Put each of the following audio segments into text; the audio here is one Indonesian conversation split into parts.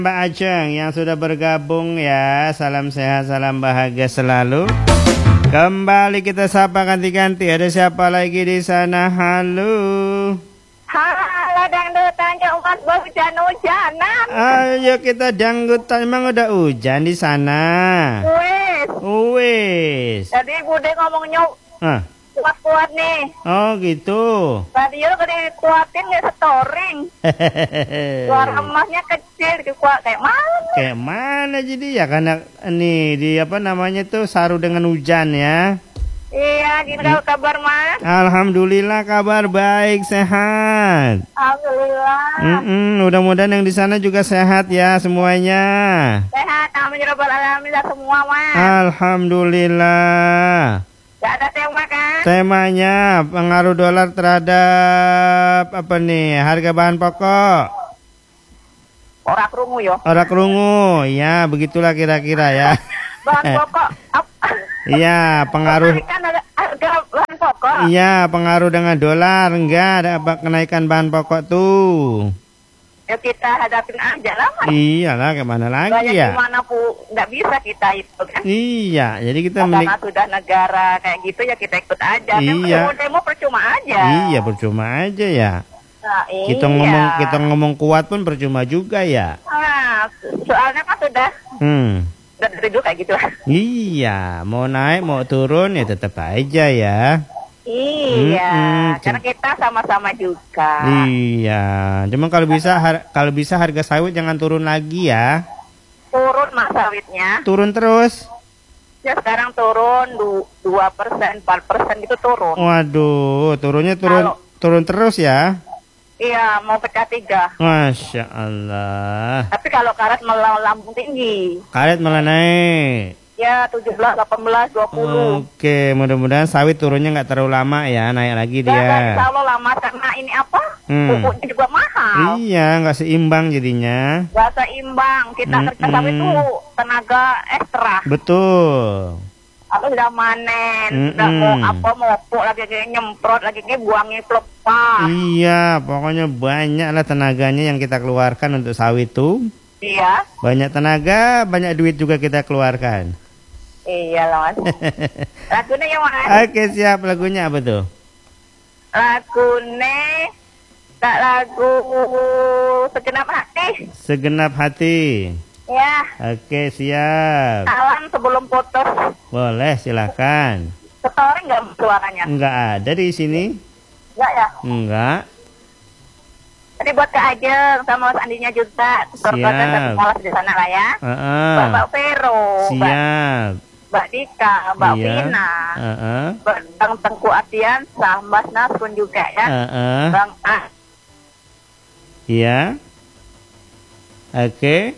Mbak Ajeng yang sudah bergabung ya. Salam sehat, salam bahagia selalu. Kembali kita sapa ganti-ganti. Ada siapa lagi di sana? Halo. Halo dangdutan umat hujan-hujanan. Ayo kita dangdutan. Emang udah hujan di sana? Wes. Jadi bude ngomongnya kuat-kuat nih. Oh gitu. Radio kalau dikuatin nggak setoring. Suara emasnya kecil, dikuat kayak mana? Kayak mana jadi ya? Karena ini di apa namanya tuh saru dengan hujan ya. Iya, gimana kabar Mas? Alhamdulillah kabar baik, sehat. Alhamdulillah. Mudah-mudahan yang di sana juga sehat ya semuanya. Sehat, amin ya rabbal alamin semua Mas. Alhamdulillah. Gak ada tema kan? Temanya pengaruh dolar terhadap apa nih? Harga bahan pokok. Orang kerungu yo. Orang kerungu, ya begitulah kira-kira ya. Bahan pokok. Iya, pengaruh. Kan ada harga bahan pokok. Iya, pengaruh dengan dolar. Enggak ada kenaikan bahan pokok tuh. Ya kita hadapin aja lah Mas. Iyalah, kemana lagi banyak ya? Gimana pun nggak bisa kita itu kan. Iya, jadi kita karena sudah negara kayak gitu ya kita ikut aja. Iya. Kan demo percuma aja. Iya, percuma aja ya. Nah, Kita ngomong kuat pun percuma juga ya. Nah, soalnya kan sudah dari dulu kayak gitu. Iya, mau naik mau turun ya tetap aja ya. Iya, karena kita sama-sama juga. Iya, cuma kalau bisa harga sawit jangan turun lagi ya. Turun Mas sawitnya. Turun terus. Ya sekarang turun 2%, 4% gitu turun. Waduh, turunnya turun terus ya. Iya, mau pecah 3. Masya Allah. Tapi kalau karet melambung tinggi. Karet malah naik. Ya 17, 18, 20. Oke, mudah-mudahan sawit turunnya nggak terlalu lama ya, naik lagi dia. Insya Allah lama karena ini apa? Pupuknya juga mahal. Iya, nggak seimbang jadinya. Nggak seimbang. Kita kerja sawit itu tenaga ekstra. Betul. Aku sudah manen, udah mau pupuk lagi kayak nyemprot lagi kayak buangnya pelepah. Iya, pokoknya banyak lah tenaganya yang kita keluarkan untuk sawit tuh. Iya. Banyak tenaga, banyak duit juga kita keluarkan. Iya lah Mas. Lagunya yang mana? Oke, siap. Lagunya apa tuh? Lagunya lagu Segenap Hati. Segenap Hati. Ya. Oke, siap. Salam sebelum putus. Boleh, silakan. Setoring nggak suaranya? Enggak ada di sini. Enggak ya? Enggak. Jadi buat Kak Ajeng sama Mas Andinya juga. Siap. Sekolah di sana lah ya. Mbak Vero. Siap. Mbak Dika, Mbak Vina. Bang Tengku Atian, Mbak Nasrun juga ya. Bang A. Iya. Oke.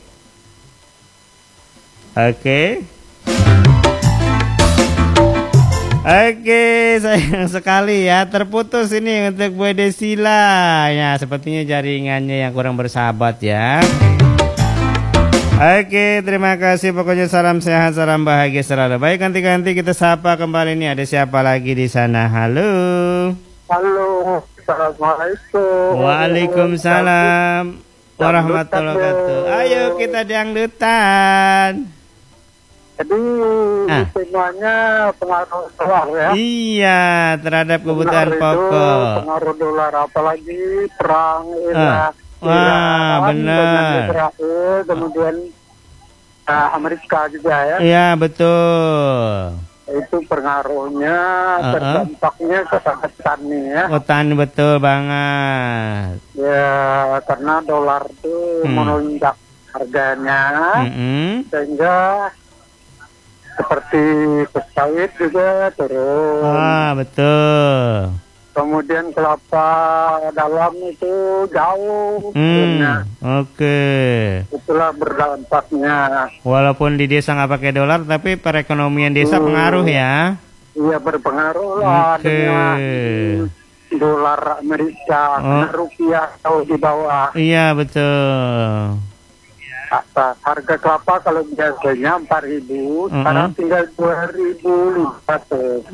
Oke, sayang sekali ya. Terputus ini untuk Bu Desila. Ya, sepertinya jaringannya yang kurang bersahabat ya. Oke, terima kasih. Pokoknya salam sehat, salam bahagia selalu. Baik, ganti-ganti kita sapa kembali nih. Ada siapa lagi di sana? Halo. Halo. Assalamualaikum. Waalaikumsalam warahmatullahi wabarakatuh. Ayo kita dangdutan. Jadi semuanya pengaruh dolar ya. Iya, terhadap kebutuhan pokok. Pengaruh dolar, apalagi perang Irak. Wah, benar. Israel, kemudian Amerika juga ya. Iya, betul. Itu pengaruhnya, terdampaknya kepada petani ya. Petani betul banget. Ya, karena dolar itu melonjak harganya, sehingga seperti sawit juga turun. Ah, betul. Kemudian kelapa dalam itu jauh. Oke. Itulah berdampaknya. Walaupun di desa nggak pakai dolar, tapi perekonomian desa pengaruh ya. Iya, berpengaruh lah dengan dolar Amerika, rupiah jauh di bawah. Iya, betul. Harga kelapa kalau biasanya 4.000, sekarang tinggal 2.500.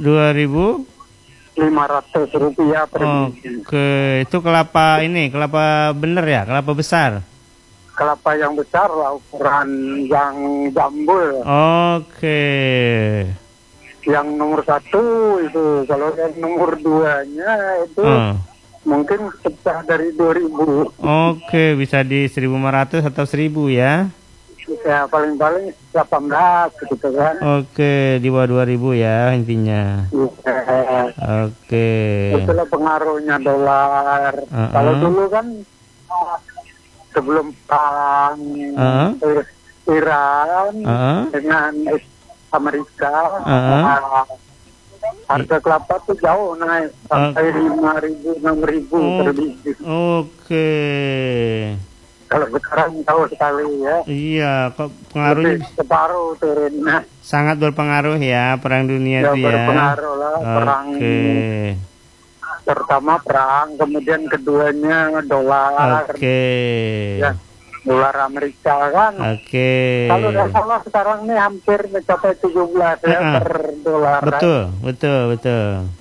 2.500 rupiah per biji. Oke, itu kelapa bener ya, kelapa besar. kelapa yang besar lah, ukuran yang jambul. Oke. Yang nomor 1 itu, kalau yang nomor 2-nya itu mungkin pecah dari 2.000. Oke, bisa di 1.500 atau 1.000 ya? Ya paling-paling 18 gitu kan. Oke, di bawah 2.000 ya intinya. Oke. Itulah pengaruhnya dolar. Kalau dulu kan sebelum perang Iran dengan Amerika, harga kelapa tuh jauh naik sampai 5.000, 6.000 per biji. Oke. Kalau sekarang tahu sekali ya. Iya, kok pengaruhnya separuh turunnya. Sangat berpengaruh ya perang dunia itu ya. Berpengaruh lah perang. Pertama perang, kemudian keduanya dolar. Ya, dolar Amerika kan. Kalau nggak salah sekarang ini hampir mencapai 17 ya per dolar. Betul.